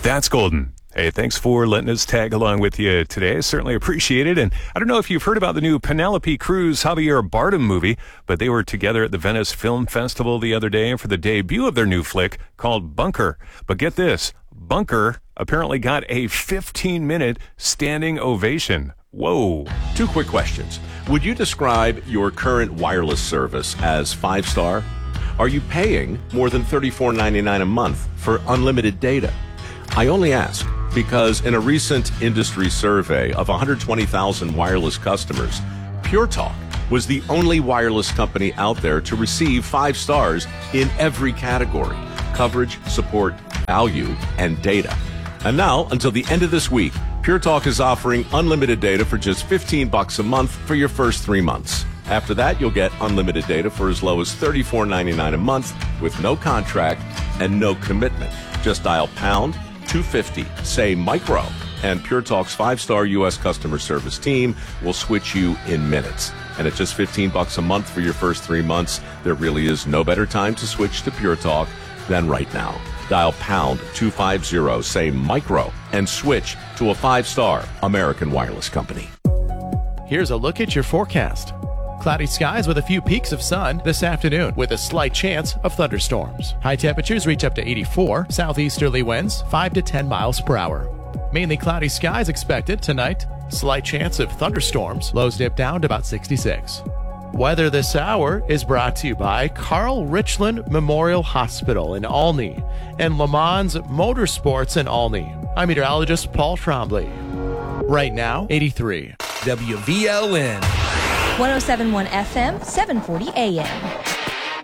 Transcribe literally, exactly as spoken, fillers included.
That's golden. Hey, thanks for letting us tag along with you today. Certainly appreciate it. And I don't know if you've heard about the new Penelope Cruz, Javier Bardem movie, but they were together at the Venice Film Festival the other day for the debut of their new flick called Bunker. But get this, Bunker apparently got a fifteen-minute standing ovation. Whoa. Two quick questions. Would you describe your current wireless service as five-star? Are you paying more than thirty-four ninety-nine a month for unlimited data? I only ask because in a recent industry survey of one hundred twenty thousand wireless customers, Pure Talk was the only wireless company out there to receive five stars in every category: coverage, support, value, and data. And now, until the end of this week, Pure Talk is offering unlimited data for just fifteen bucks a month for your first three months. After that, you'll get unlimited data for as low as thirty-four ninety-nine a month with no contract and no commitment. Just dial pound two fifty, say micro, and Pure Talk's five-star U S customer service team will switch you in minutes. And at just fifteen bucks a month for your first three months, there really is no better time to switch to Pure Talk than right now. Dial pound two fifty, say micro, and switch to a five-star American wireless company. Here's a look at your forecast. Cloudy skies with a few peaks of sun this afternoon with a slight chance of thunderstorms. High temperatures reach up to eighty-four, southeasterly winds five to ten miles per hour. Mainly cloudy skies expected tonight. Slight chance of thunderstorms. Lows dip down to about sixty-six. Weather this hour is brought to you by Carl Richland Memorial Hospital in Olney and Le Mans Motorsports in Olney. I'm meteorologist Paul Trombley. Right now, eighty-three. W V L N one oh seven point one F M, seven forty A M.